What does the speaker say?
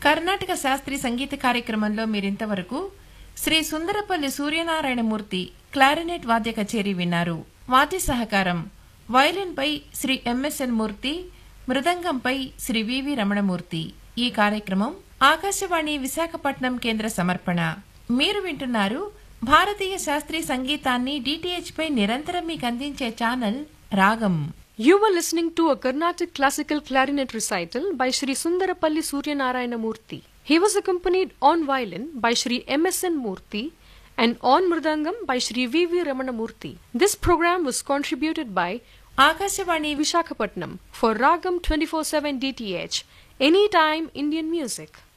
కర్ణాటక శాస్త్రీయ సంగీత కార్యక్రమంలో మీరింతవరకు శ్రీ సుందరపల్లి సూర్యనారాయణమూర్తి క్లారినెట్ వాద్య కచేరీ విన్నారు. వాద్య సహకారం వయలిన్ పై శ్రీ ఎంఎస్ఎన్ మూర్తి, మృదంగంపై శ్రీ వివి రమణమూర్తి. ఈ కార్యక్రమం ఆకాశవాణి విశాఖపట్నం కేంద్ర సమర్పణ. మీరు వింటున్నారు భారతీయ శాస్త్రీయ సంగీతాన్ని డిటిహెచ్ పై నిరంతరం మీకు అందించే ఛానల్ రాగం. You were listening to a Carnatic classical clarinet recital by Shri Sundarapalli Suryanarayana Murthy. He was accompanied on violin by Shri M.S.N. Murthy and on mridangam by Shri V.V. Ramana Murthy. This program was contributed by Akashvani Visakhapatnam for Ragam 24/7 DTH, Anytime Indian Music.